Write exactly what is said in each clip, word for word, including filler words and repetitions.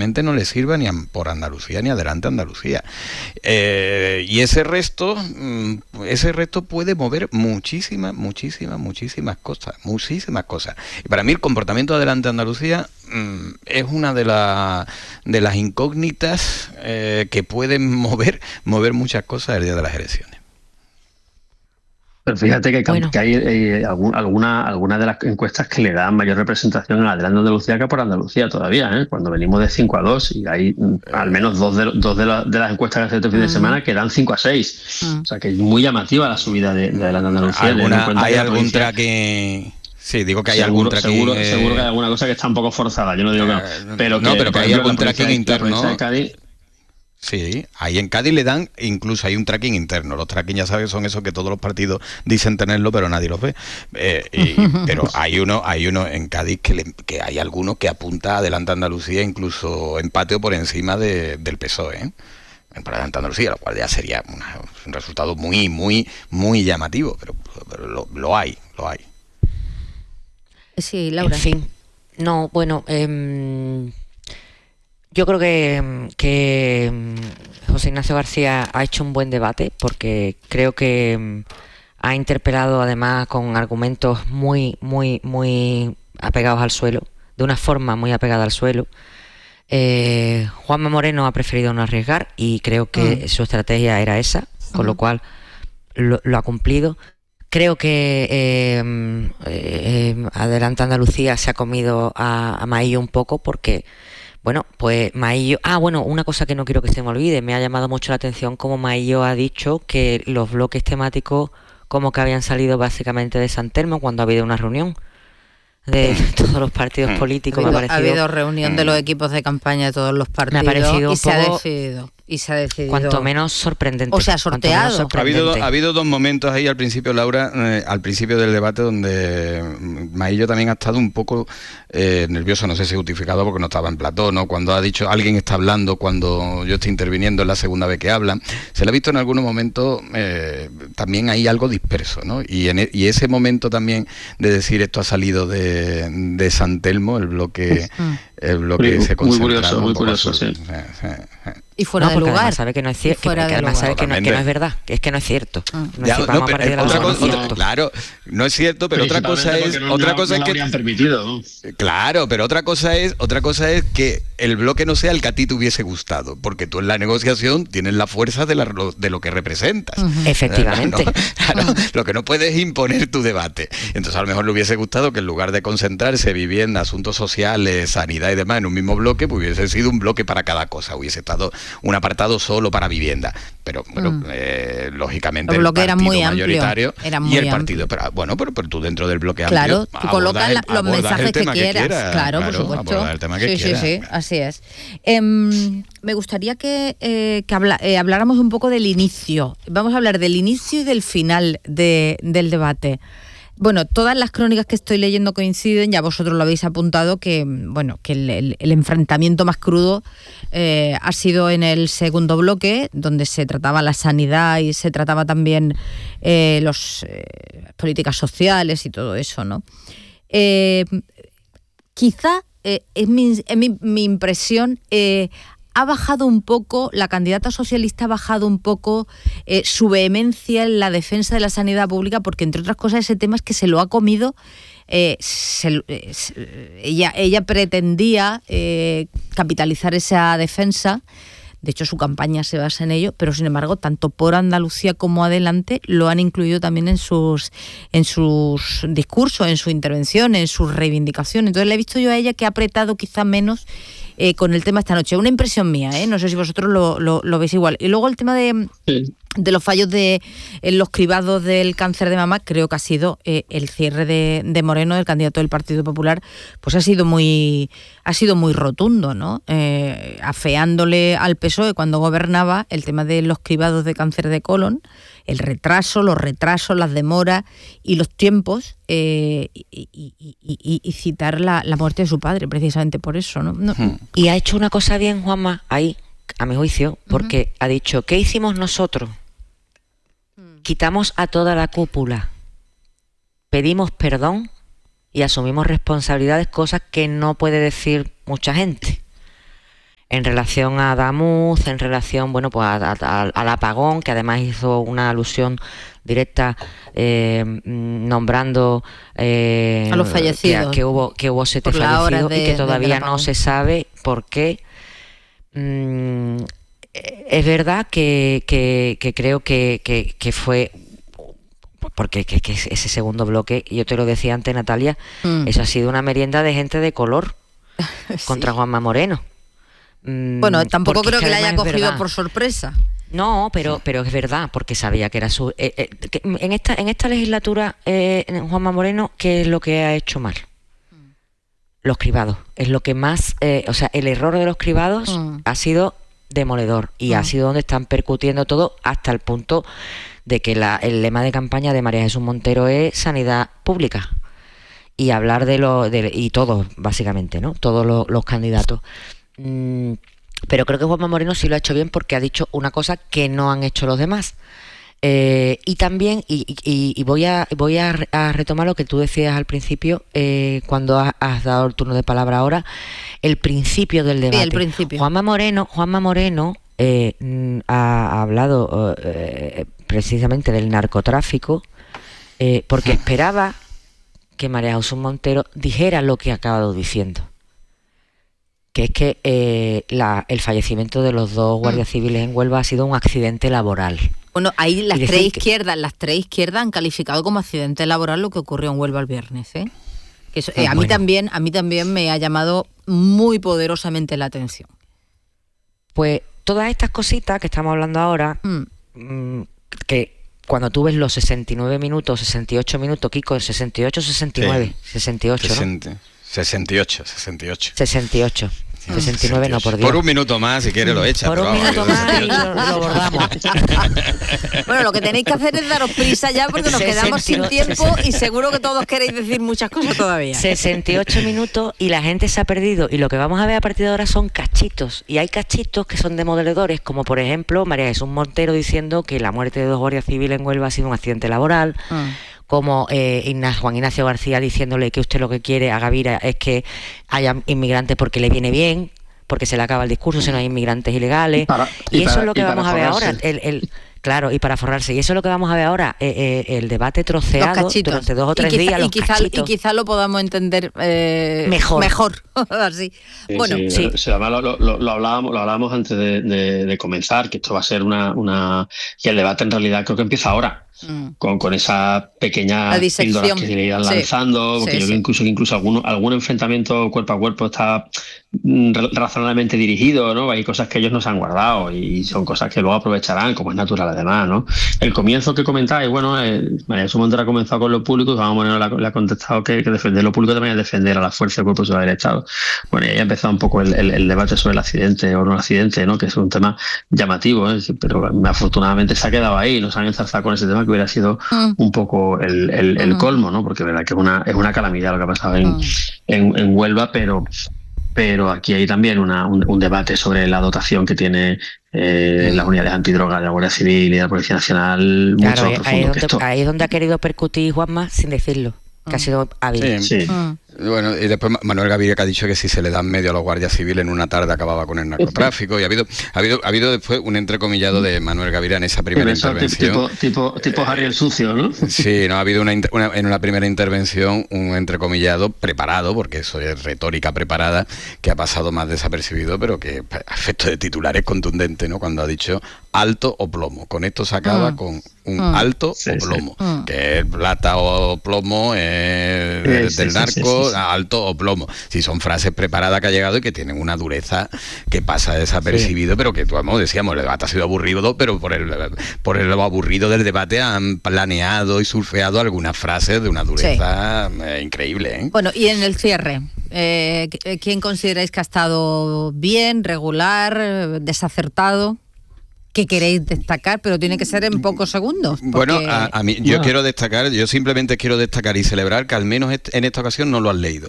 probablemente no le sirva ni a, por Andalucía ni adelante Andalucía. Eh, y ese resto, ese resto puede mover muchísimas, muchísimas, muchísimas cosas, muchísimas cosas. Y para mí el comportamiento de adelante Andalucía mmm, es una de, la, de las incógnitas eh, que pueden mover, mover muchas cosas el día de las elecciones. Pero fíjate que, bueno. que hay eh, algún, alguna, alguna de las encuestas que le dan mayor representación a Adelante Andalucía que por Andalucía todavía, ¿eh? Cuando venimos de cinco a dos y hay al menos dos de, dos de, la, de las encuestas que hace este fin de semana que dan cinco a seis. Uh-huh. O sea que es muy llamativa la subida de, de Adelante Andalucía. ¿Alguna, ¿Hay algún tracking? Sí, digo que hay seguro, algún tracking. Seguro, eh... seguro que hay alguna cosa que está un poco forzada, yo no digo que no. Pero no, que, pero que hay algún tracking interno. Cádiz, Sí, ahí en Cádiz le dan, incluso hay un tracking interno. Los tracking ya sabes son esos que todos los partidos dicen tenerlo, pero nadie los ve. Eh, y, pero hay uno, hay uno en Cádiz que, le, que hay alguno que apunta Adelante Andalucía, incluso empate o por encima de, del P S O E, ¿eh? Para Adelante Andalucía, lo cual ya sería una, un resultado muy, muy, muy llamativo, pero, pero lo, lo hay, lo hay. Sí, Laura. En fin, no, bueno, eh, yo creo que, que José Ignacio García ha hecho un buen debate, porque creo que ha interpelado además con argumentos muy, muy, muy apegados al suelo, de una forma muy apegada al suelo. Eh, Juanma Moreno ha preferido no arriesgar y creo que mm. su estrategia era esa, con mm. lo cual lo, lo ha cumplido. Creo que eh, eh, Adelante Andalucía se ha comido a, a Maillo un poco porque, bueno, pues Maillo... Ah, bueno, una cosa que no quiero que se me olvide, me ha llamado mucho la atención como Maillo ha dicho que los bloques temáticos como que habían salido básicamente de San Telmo cuando ha habido una reunión de todos los partidos políticos. Ha habido, me ha parecido, ha habido reunión de los equipos de campaña de todos los partidos me ha parecido y un se poco, ha decidido y se ha decidido cuanto menos sorprendente. O sea, sorteado. sorprendente. Ha habido, ha habido dos momentos ahí al principio, Laura, eh, al principio del debate donde Maillo también ha estado un poco eh, nervioso, no sé si justificado porque no estaba en plató, ¿no? Cuando ha dicho alguien está hablando cuando yo estoy interviniendo, es la segunda vez que habla. Se le ha visto en algunos momentos eh, también hay algo disperso, ¿no? Y, en e, y ese momento también de decir esto ha salido de, de San Telmo, el bloque, el bloque muy, se muy curioso, muy curioso, su, sí. eh, eh, eh. Y fuera no, de lugar. Además sabe que no es cierto, que, que además sabe que no, que no es verdad, que es que no es cierto. Ah. No ya, es, no, pero, eh, otra cosa, otra, claro, no es cierto, pero otra cosa es, no, otra no, cosa no es que permitido, ¿no? Claro, pero otra cosa es, otra cosa es que el bloque no sea el que a ti te hubiese gustado, porque tú en la negociación tienes la fuerza de, la, de lo que representas. Uh-huh. Efectivamente. No, claro, uh-huh. Lo que no puedes es imponer tu debate. Entonces a lo mejor le hubiese gustado que en lugar de concentrarse vivienda, asuntos sociales, sanidad y demás en un mismo bloque, pues hubiese sido un bloque para cada cosa, hubiese estado un apartado solo para vivienda, pero bueno, mm. eh, lógicamente el, el partido era muy mayoritario amplio, era muy y el amplio. partido, pero bueno, pero, pero tú dentro del bloque claro, amplio, tú colocas la, los mensajes que quieras, que quieras, claro, claro, por supuesto, el tema que sí, quieras. sí, sí, así es. Eh, me gustaría que, eh, que habla, eh, habláramos un poco del inicio. Vamos a hablar del inicio y del final de, del debate. Bueno, todas las crónicas que estoy leyendo coinciden, ya vosotros lo habéis apuntado, que bueno, que el, el, el enfrentamiento más crudo eh, ha sido en el segundo bloque, donde se trataba la sanidad y se trataba también eh, las eh, políticas sociales y todo eso, ¿no? Eh, quizá, eh, es, mi, es mi, mi impresión, eh, ha bajado un poco, la candidata socialista ha bajado un poco eh, su vehemencia en la defensa de la sanidad pública, porque entre otras cosas ese tema es que se lo ha comido, eh, se, eh, se, ella, ella pretendía eh, capitalizar esa defensa, de hecho su campaña se basa en ello, pero sin embargo tanto por Andalucía como Adelante lo han incluido también en sus, en sus discursos, en su intervención, en sus reivindicaciones. Entonces le he visto yo a ella que ha apretado quizá menos Eh, con el tema esta noche. Una impresión mía, ¿eh? No sé si vosotros lo, lo, lo veis igual. Y luego el tema de, sí. de los fallos de en los cribados del cáncer de mama, creo que ha sido eh, el cierre de, de Moreno, del candidato del Partido Popular, pues ha sido muy ha sido muy rotundo, ¿no? Eh, afeándole al P S O E cuando gobernaba el tema de los cribados de cáncer de colon, el retraso, los retrasos, las demoras y los tiempos, eh, y, y, y, y citar la, la muerte de su padre, precisamente por eso, ¿no? no. Y ha hecho una cosa bien, Juanma, ahí, a mi juicio, porque uh-huh. ha dicho, ¿qué hicimos nosotros? Uh-huh. Quitamos a toda la cúpula, pedimos perdón y asumimos responsabilidades, cosas que no puede decir mucha gente. en relación a Adamuz, en relación, bueno, pues a, a, al apagón, que además hizo una alusión directa eh, nombrando eh, a los fallecidos, que, que hubo que hubo siete fallecidos de, y que todavía no se sabe por qué. Mm, es verdad que, que, que creo que, que, que fue porque que, que ese segundo bloque, yo te lo decía antes, Natalia, mm. eso ha sido una merienda de gente de color sí. contra Juanma Moreno. Mm, bueno, tampoco creo que, que le haya cogido por sorpresa. No, pero pero es verdad, porque sabía que era su... Eh, eh, que en esta en esta legislatura, eh, Juanma Moreno, ¿qué es lo que ha hecho mal? Mm. Los cribados. Es lo que más... Eh, o sea, el error de los cribados mm. ha sido demoledor y mm. ha sido donde están percutiendo todo, hasta el punto de que la, el lema de campaña de María Jesús Montero es sanidad pública. Y hablar de lo... De, y todos, básicamente, ¿no? Todos los, los candidatos. Mm, pero creo que Juanma Moreno sí lo ha hecho bien, porque ha dicho una cosa que no han hecho los demás. Eh, y también, y, y, y voy a voy a, a retomar lo que tú decías al principio, eh, cuando has, has dado el turno de palabra ahora, el principio del debate. Sí, el principio. Juanma Moreno, Juanma Moreno eh, ha, ha hablado eh, precisamente del narcotráfico, eh, porque esperaba que María Jesús Montero dijera lo que ha acabado diciendo, que es que eh, la, el fallecimiento de los dos guardias civiles en Huelva ha sido un accidente laboral. Bueno, ahí las tres izquierdas, que... las tres izquierdas han calificado como accidente laboral lo que ocurrió en Huelva el viernes, ¿eh? Que eso, eh, a bueno. mí también, a mí también me ha llamado muy poderosamente la atención. Pues todas estas cositas que estamos hablando ahora, mm. que cuando tú ves los sesenta y nueve minutos, sesenta y ocho minutos, Kiko, sesenta y ocho, sesenta y nueve, sí. sesenta y ocho, sesenta, ¿no? sesenta y ocho, sesenta y ocho. sesenta y ocho. sesenta y nueve no, por Dios. Por un minuto más, si quieres lo echa. Por un vamos, minuto más y lo, lo bordamos. Bueno, lo que tenéis que hacer es daros prisa ya, porque nos quedamos sin tiempo y seguro que todos queréis decir muchas cosas todavía. sesenta y ocho minutos y la gente se ha perdido, y lo que vamos a ver a partir de ahora son cachitos, y hay cachitos que son demoledores, como por ejemplo María Jesús Montero diciendo que la muerte de dos guardias civiles en Huelva ha sido un accidente laboral. Mm. Como eh, Ignacio, Juan Ignacio García diciéndole que usted lo que quiere a Gavira es que haya inmigrantes porque le viene bien, porque se le acaba el discurso si no hay inmigrantes ilegales. Y, para, y, y eso para, es lo que vamos a ver ahora. El, el, claro, y para forrarse. Y eso es lo que vamos a ver ahora. Eh, eh, el debate troceado durante dos o tres y quizá, días. Y los quizá, y quizá lo podamos entender eh, mejor. Mejor. Así. Sí, bueno, sí. sí. sí. Lo, lo, lo, lo, hablábamos, lo hablábamos antes de, de, de comenzar, que esto va a ser una, una... Y el debate en realidad creo que empieza ahora. Mm. Con, con esa pequeña píldora que se le irán lanzando, sí, porque sí, yo creo sí. incluso que incluso algún, algún enfrentamiento cuerpo a cuerpo está mm, razonablemente dirigido, ¿no? Hay cosas que ellos nos han guardado y son cosas que luego aprovecharán, como es natural además, ¿no? El comienzo que comentáis, bueno, eh, María Jesús Montero ha comenzado con lo público, Juanma Moreno le ha contestado que, que defender lo público también es defender a la fuerza del cuerpo de seguridad del Estado. Bueno, y ahí ha empezado un poco el, el, el debate sobre el accidente o no el accidente, ¿no? Que es un tema llamativo, ¿eh? Pero afortunadamente se ha quedado ahí, nos han enzarzado con ese tema, que hubiera sido mm. un poco el, el, el mm. colmo, ¿no? Porque verdad que es una, es una calamidad lo que ha pasado en, mm. en, en Huelva, pero, pero aquí hay también una, un, un debate sobre la dotación que tiene eh, mm. las unidades antidrogas de la Guardia Civil y de la Policía Nacional. Claro, mucho más ahí, profundo donde, que esto. ahí es donde ha querido percutir Juanma sin decirlo, que mm. ha sido hábil. Sí. Sí. Mm. Bueno, y después Manuel Gaviria, que ha dicho que si se le dan medio a los guardias civiles en una tarde acababa con el narcotráfico, y ha habido ha habido ha habido después un entrecomillado de Manuel Gaviria en esa primera intervención. Tipo, tipo, tipo Harry el Sucio, ¿no? Sí, no ha habido una, una en una primera intervención un entrecomillado preparado, porque eso es retórica preparada, que ha pasado más desapercibido, pero que a efecto de titular es contundente, ¿no? Cuando ha dicho alto o plomo. Con esto se acaba mm. con un mm. alto sí, o plomo, sí. que es plata o plomo eh, sí, del sí, narco. Sí, sí, sí. Alto o plomo. Si son frases preparadas que ha llegado y que tienen una dureza que pasa desapercibido, sí. pero que, como decíamos, el debate ha sido aburrido, pero por el por el aburrido del debate han planeado y surfeado algunas frases de una dureza sí. eh, increíble, ¿eh? Bueno, y en el cierre, eh, ¿quién consideráis que ha estado bien, regular, desacertado? ¿Qué queréis destacar? Pero tiene que ser en pocos segundos. Porque... Bueno, a, a mí, yo bueno. quiero destacar, yo simplemente quiero destacar y celebrar que al menos en esta ocasión no lo han leído.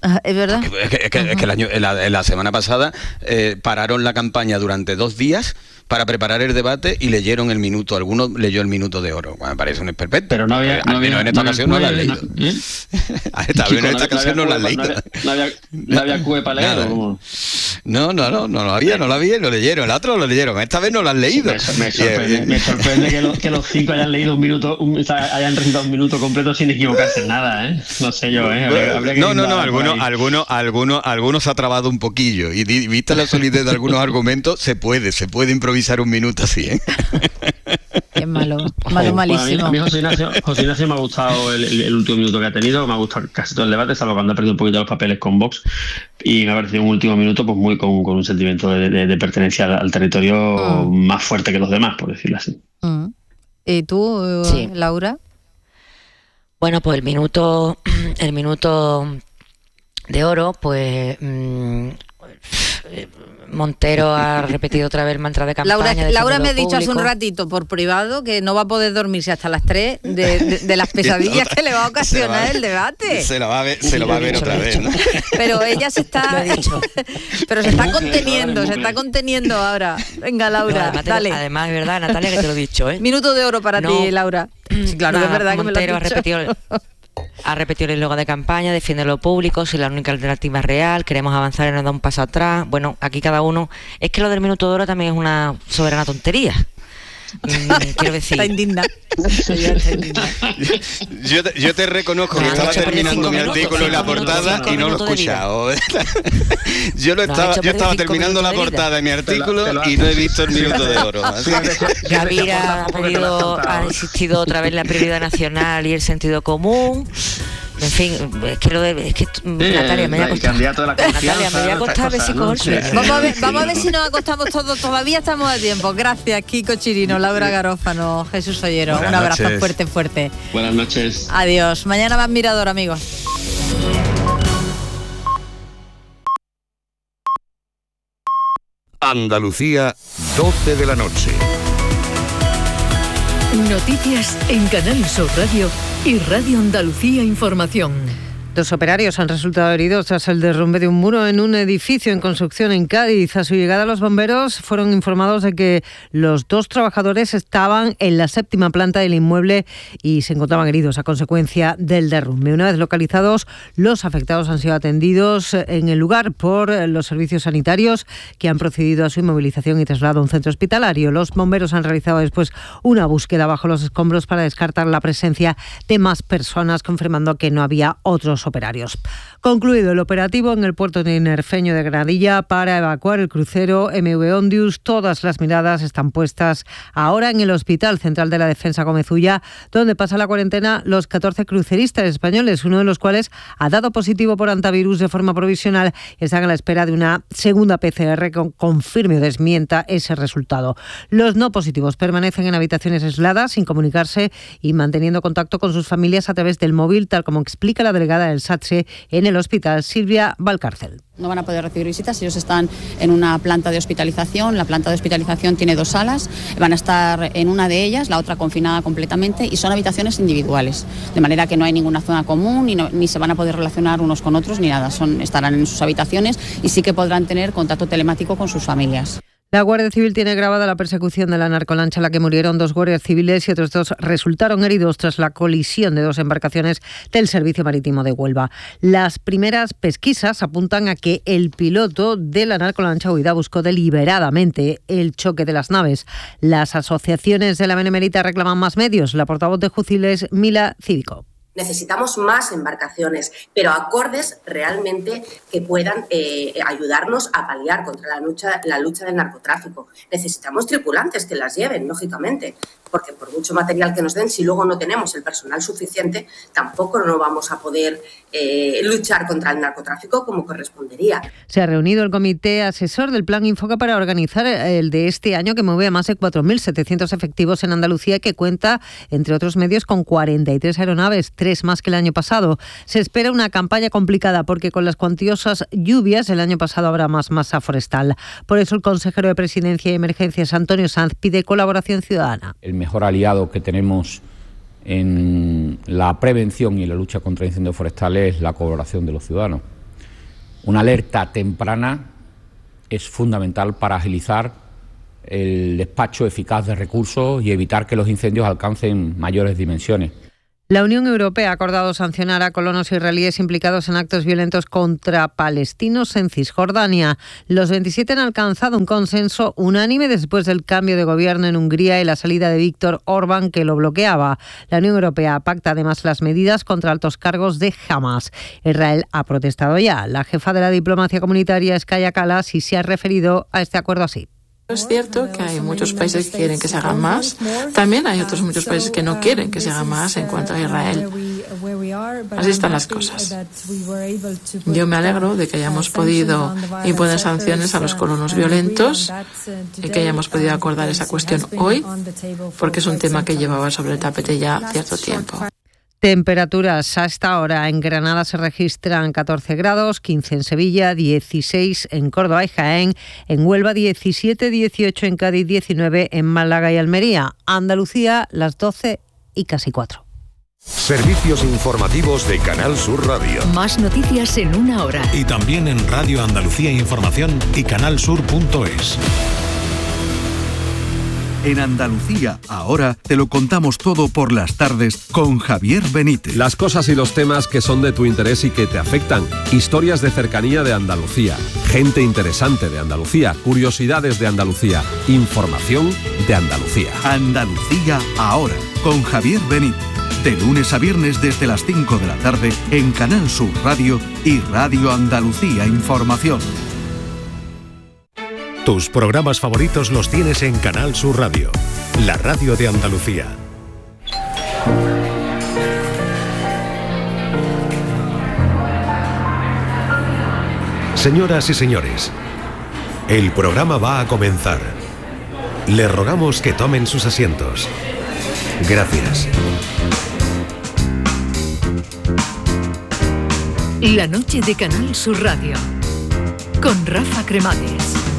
Es verdad. Es que, es que, es que el año, la, la semana pasada eh, pararon la campaña durante dos días para preparar el debate y leyeron el minuto. Algunos leyó el minuto de oro. Bueno, me parece un esperpento. Pero no había... Eh, no al menos había, en esta no ocasión no, había, lo has leído. No, ¿eh? Al menos en esta ocasión no lo has leído. No había, no había cue para leer. ¿O no, no, no, no lo había, no lo había, lo leyeron. El otro lo leyeron. Esta vez no lo han leído. Me, me sorprende, me sorprende que, lo, que los cinco hayan leído un minuto, un, o sea, hayan recitado un minuto completo sin equivocarse en nada, ¿eh? No sé yo, ¿eh? Habría, habría que no, no, no, algunos, algunos, algunos, algunos ha trabado un poquillo. Y vista la solidez de algunos argumentos, se puede, se puede improvisar un minuto así, ¿eh? Qué malo, malo, malísimo. Bueno, a mí, a mí José, Ignacio, José Ignacio me ha gustado el, el, el último minuto que ha tenido, me ha gustado casi todo el debate, salvo cuando ha perdido un poquito los papeles con Vox, y me ha parecido un último minuto pues muy con, con un sentimiento de, de, de pertenencia al, al territorio mm. más fuerte que los demás, por decirlo así. Mm. ¿Y tú, sí. Laura? Bueno, pues el minuto, el minuto de oro, pues... Mmm, Montero ha repetido otra vez el mantra de campaña. Laura, Laura me ha dicho hace un ratito por privado que no va a poder dormirse hasta las tres de, de, de las pesadillas que le va a ocasionar el debate. Se lo va a ver, se lo va a ver otra vez, ¿no? Pero ella se está... Pero se está conteniendo, se está conteniendo ahora. Venga, Laura, no, además, dale. Además, es verdad, Natalia, que te lo he dicho, ¿eh? Minuto de oro para no, ti, Laura. Sí, claro, nada, que es verdad que me lo has dicho. Montero ha repetido... Ha repetido el eslogan de campaña, defiende lo público, si la única alternativa real, queremos avanzar y no dar un paso atrás. Bueno, aquí cada uno... Es que lo del minuto de oro también es una soberana tontería. Mm, quiero decir... Está indignada. Yo te, yo te reconozco que estaba terminando mi artículo en la portada y no lo he escuchado. Yo lo estaba, yo estaba terminando la portada de mi artículo y no he visto el minuto de oro. Gavira ha pedido, ha insistido otra vez la prioridad nacional y el sentido común. En fin, es que lo de, es que sí, Natalia me voy a acostar. Natalia, me voy a acostar a ver si cojo el sueño. Vamos a ver, vamos a ver si nos acostamos todos, todavía estamos a tiempo. Gracias, Kiko Chirino, Laura Garófano, Jesús Ollero. Buenas Un abrazo noches. fuerte, fuerte. Buenas noches. Adiós. Mañana más Mirador, amigos. Andalucía, doce de la noche. Noticias en Canal Sur Radio y Radio Andalucía Información. Dos operarios han resultado heridos tras el derrumbe de un muro en un edificio en construcción en Cádiz. A su llegada, los bomberos fueron informados de que los dos trabajadores estaban en la séptima planta del inmueble y se encontraban heridos a consecuencia del derrumbe. Una vez localizados, los afectados han sido atendidos en el lugar por los servicios sanitarios que han procedido a su inmovilización y traslado a un centro hospitalario. Los bomberos han realizado después una búsqueda bajo los escombros para descartar la presencia de más personas, confirmando que no había otros operarios. Concluido el operativo en el puerto tinerfeño de Granadilla para evacuar el crucero M V Ondius, todas las miradas están puestas ahora en el Hospital Central de la Defensa Gomezulla, donde pasa la cuarentena los catorce cruceristas españoles, uno de los cuales ha dado positivo por antivirus de forma provisional y están a la espera de una segunda P C R que confirme o desmienta ese resultado. Los no positivos permanecen en habitaciones aisladas, sin comunicarse y manteniendo contacto con sus familias a través del móvil, tal como explica la delegada del SATSE en el hospital, Silvia Valcárcel. No van a poder recibir visitas, ellos están en una planta de hospitalización. La planta de hospitalización tiene dos salas, van a estar en una de ellas, la otra confinada completamente, y son habitaciones individuales, de manera que no hay ninguna zona común, ni, no, ni se van a poder relacionar unos con otros, ni nada, son, estarán en sus habitaciones y sí que podrán tener contacto telemático con sus familias. La Guardia Civil tiene grabada la persecución de la narcolancha en la que murieron dos guardias civiles y otros dos resultaron heridos tras la colisión de dos embarcaciones del Servicio Marítimo de Huelva. Las primeras pesquisas apuntan a que el piloto de la narcolancha huida buscó deliberadamente el choque de las naves. Las asociaciones de la Benemérita reclaman más medios. La portavoz de Jucil es Mila Cívico. Necesitamos más embarcaciones, pero acordes realmente que puedan eh, ayudarnos a paliar contra la lucha, la lucha del narcotráfico. Necesitamos tripulantes que las lleven, lógicamente, porque por mucho material que nos den, si luego no tenemos el personal suficiente, tampoco no vamos a poder eh, luchar contra el narcotráfico como correspondería. Se ha reunido el comité asesor del Plan Infoca para organizar el de este año, que mueve a más de cuatro mil setecientos efectivos en Andalucía, que cuenta, entre otros medios, con cuarenta y tres aeronaves, tres más que el año pasado. Se espera una campaña complicada porque con las cuantiosas lluvias el año pasado habrá más masa forestal. Por eso el consejero de Presidencia y Emergencias, Antonio Sanz, pide colaboración ciudadana. El mejor aliado que tenemos en la prevención y la lucha contra incendios forestales es la colaboración de los ciudadanos. Una alerta temprana es fundamental para agilizar el despacho eficaz de recursos y evitar que los incendios alcancen mayores dimensiones. La Unión Europea ha acordado sancionar a colonos israelíes implicados en actos violentos contra palestinos en Cisjordania. Los veintisiete han alcanzado un consenso unánime después del cambio de gobierno en Hungría y la salida de Víctor Orbán, que lo bloqueaba. La Unión Europea pacta además las medidas contra altos cargos de Hamas. Israel ha protestado ya. La jefa de la diplomacia comunitaria es Kaja Kallas y se ha referido a este acuerdo así. Es cierto que hay muchos países que quieren que se haga más. También hay otros muchos países que no quieren que se haga más en cuanto a Israel. Así están las cosas. Yo me alegro de que hayamos podido imponer sanciones a los colonos violentos y que hayamos podido acordar esa cuestión hoy, porque es un tema que llevaba sobre el tapete ya cierto tiempo. Temperaturas a esta hora. En Granada se registran catorce grados, quince en Sevilla, dieciséis en Córdoba y Jaén, en Huelva diecisiete, dieciocho en Cádiz, diecinueve en Málaga y Almería. Andalucía, las doce y casi cuatro. Servicios informativos de Canal Sur Radio. Más noticias en una hora. Y también en Radio Andalucía Información y canalsur punto es. En Andalucía, ahora te lo contamos todo por las tardes con Javier Benítez. Las cosas y los temas que son de tu interés y que te afectan. Historias de cercanía de Andalucía. Gente interesante de Andalucía. Curiosidades de Andalucía. Información de Andalucía. Andalucía, ahora, con Javier Benítez. De lunes a viernes desde las cinco de la tarde en Canal Sur Radio y Radio Andalucía Información. Tus programas favoritos los tienes en Canal Sur Radio, la radio de Andalucía. Señoras y señores, el programa va a comenzar. Les rogamos que tomen sus asientos. Gracias. La noche de Canal Sur Radio con Rafa Cremades.